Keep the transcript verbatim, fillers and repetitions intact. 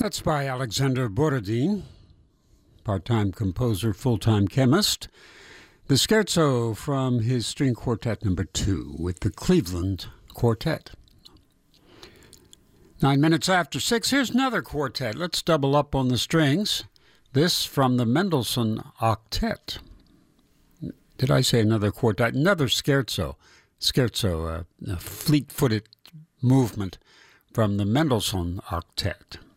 That's by Alexander Borodin, part-time composer, full-time chemist. The scherzo from his string quartet number two with the Cleveland Quartet. Nine minutes after six, here's another quartet. Let's double up on the strings. This from the Mendelssohn Octet. Did I say another quartet? Another scherzo. Scherzo, uh, a fleet-footed movement from the Mendelssohn Octet.